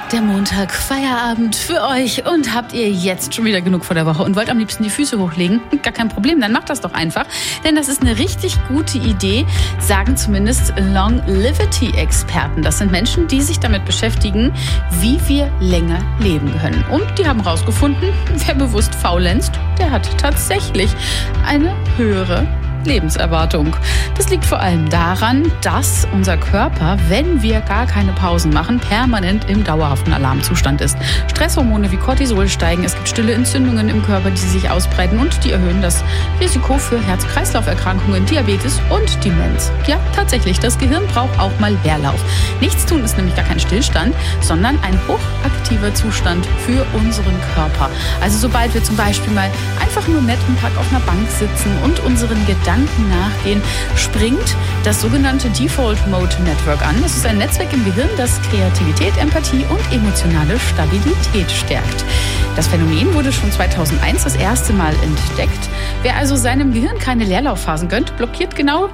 der Montag, Feierabend für euch. Und habt ihr jetzt schon wieder genug vor der Woche und wollt am liebsten die Füße hochlegen? Gar kein Problem, dann macht das doch einfach. Denn das ist eine richtig gute Idee, sagen zumindest Longevity-Experten. Das sind Menschen, die sich damit beschäftigen, wie wir länger leben können. Und die haben herausgefunden, wer bewusst faulenzt, der hat tatsächlich eine höhere Lebenserwartung. Das liegt vor allem daran, dass unser Körper, wenn wir gar keine Pausen machen, permanent im dauerhaften Alarmzustand ist. Stresshormone wie Cortisol steigen, es gibt stille Entzündungen im Körper, die sich ausbreiten und die erhöhen das Risiko für Herz-Kreislauf-Erkrankungen, Diabetes und Demenz. Ja, tatsächlich, das Gehirn braucht auch mal Leerlauf. Nichts tun ist nämlich gar kein Stillstand, sondern ein hochaktiver Zustand für unseren Körper. Also sobald wir zum Beispiel mal einfach nur nett im Park auf einer Bank sitzen und unseren Gedanken nachgehen, springt das sogenannte Default Mode Network an. Das ist ein Netzwerk im Gehirn, das Kreativität, Empathie und emotionale Stabilität stärkt. Das Phänomen wurde schon 2001 das erste Mal entdeckt. Wer also seinem Gehirn keine Leerlaufphasen gönnt, blockiert genau